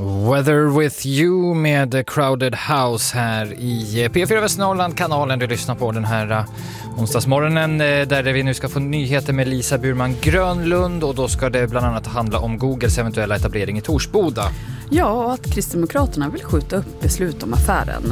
Weather with you med Crowded House här i P4 Västernorrland-kanalen. Du lyssnar på den här onsdagsmorgonen där vi nu ska få nyheter med Lisa Burman Grönlund, och då ska det bland annat handla om Googles eventuella etablering i Torsboda. Ja, och att Kristdemokraterna vill skjuta upp beslut om affären.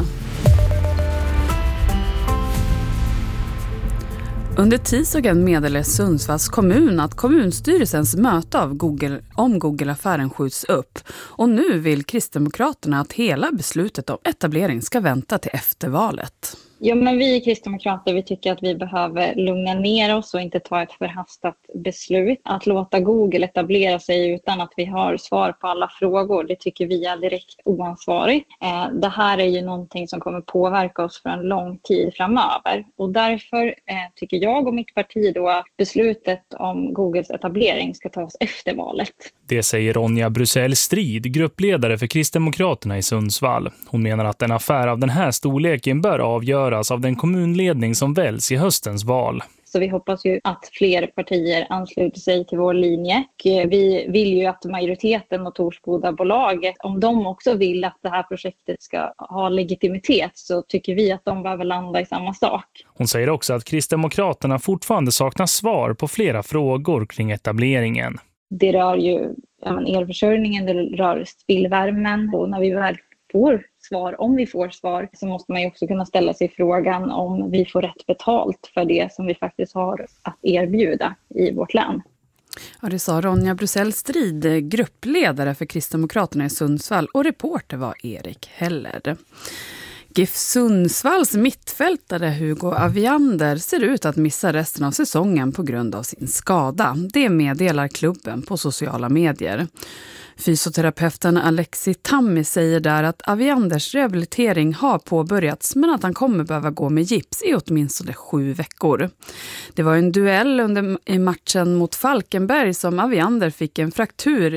Under tisdagen meddelade Sundsvalls kommun att kommunstyrelsens möte om Google-affären skjuts upp. Och nu vill Kristdemokraterna att hela beslutet om etablering ska vänta till eftervalet. Ja, men vi kristdemokrater, vi tycker att vi behöver lugna ner oss och inte ta ett förhastat beslut. Att låta Google etablera sig utan att vi har svar på alla frågor, det tycker vi är direkt oansvarigt. Det här är ju någonting som kommer påverka oss för en lång tid framöver. Och därför tycker jag och mitt parti då att beslutet om Googles etablering ska tas efter valet. Det säger Ronja Brusell-Strid, gruppledare för Kristdemokraterna i Sundsvall. Hon menar att en affär av den här storleken bör avgöras av den kommunledning som väljs i höstens val. Så vi hoppas ju att fler partier ansluter sig till vår linje. Vi vill ju att majoriteten och Torsboda-bolaget, om de också vill att det här projektet ska ha legitimitet, så tycker vi att de behöver landa i samma sak. Hon säger också att Kristdemokraterna fortfarande saknar svar på flera frågor kring etableringen. Det rör ju elförsörjningen, det rör spillvärmen, och när vi väl får svar, om vi får svar, så måste man ju också kunna ställa sig frågan om vi får rätt betalt för det som vi faktiskt har att erbjuda i vårt län. Ja, det sa Ronja Brusell-Strid, gruppledare för Kristdemokraterna i Sundsvall, och reporter var Erik Heller. GIF Sundsvalls mittfältare Hugo Aviander ser ut att missa resten av säsongen på grund av sin skada. Det meddelar klubben på sociala medier. Fysioterapeuten Alexi Tammi säger där att Avianders rehabilitering har påbörjats, men att han kommer behöva gå med gips i åtminstone 7 veckor. Det var en duell i matchen mot Falkenberg som Aviander fick en fraktur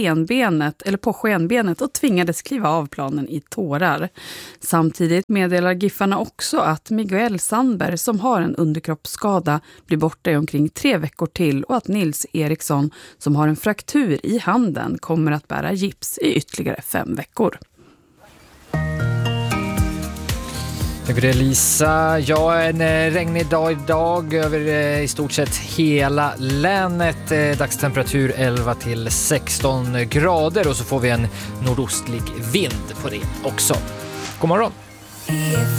på skenbenet och tvingades kliva av planen i tårar. Samtidigt meddelar Giffarna också att Miguel Sandberg, som har en underkroppsskada, blir borta i omkring 3 veckor till, och att Nils Eriksson, som har en fraktur i handen, kommer att bära gips i ytterligare 5 veckor. Tack för det, Lisa. Ja, en regnig dag idag över i stort sett hela länet. Dagstemperatur 11 till 16 grader, och så får vi en nordostlig vind på det också. God morgon!